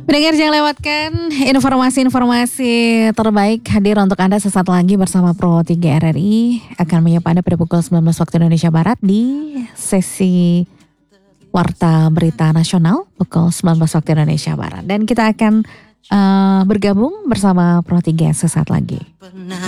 Pendengar jangan lewatkan informasi-informasi terbaik hadir untuk Anda sesaat lagi bersama Pro 3 RRI akan menyapa Anda pada pukul 19 waktu Indonesia Barat di sesi Warta Berita Nasional pukul 19 waktu Indonesia Barat. Dan kita akan bergabung bersama Pro 3 sesaat lagi.